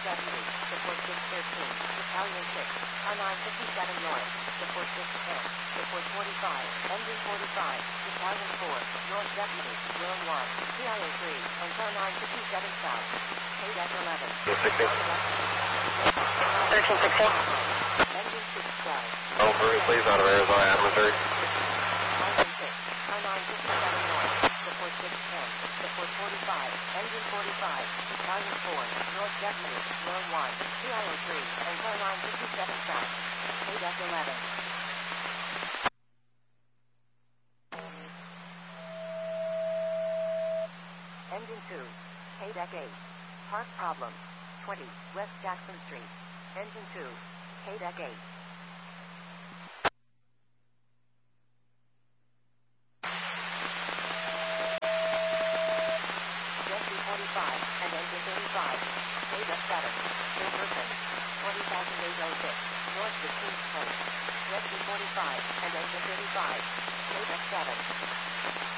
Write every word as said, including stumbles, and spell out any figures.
Deputy, support six thirteen, Battalion six, car nine fifty-seven North, support six ten, support forty-five, engine forty-five, Battalion four, North Deputy, Drone one, P I O three, and car nine fifty-seven South, K D E C eleven. thirteen sixteen. Engine six twelve. Oh, hurry please out of Arizona, Missouri. Battalion six, car nine fifty-seven North, support six ten, support forty-five, engine forty-five, Battalion four, North Deputy, Drone one, P I O three, and car nine fifty-seven South, K D E C eleven. Engine two, K D E C eight, part problem, twenty, West Jackson Street. Engine two, K D E C eight. forty-five and engine thirty-five, K D E C seven, Bill Burton, twenty thousand eight oh six, North fifteenth Coast, Rescue forty-five and engine thirty-five, K D E C seven.